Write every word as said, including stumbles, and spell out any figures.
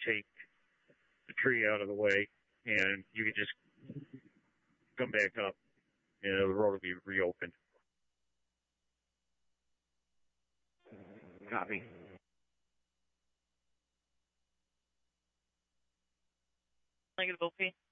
take the tree out of the way, and you can just come back up, and the road will be reopened. Copy. Negative O P.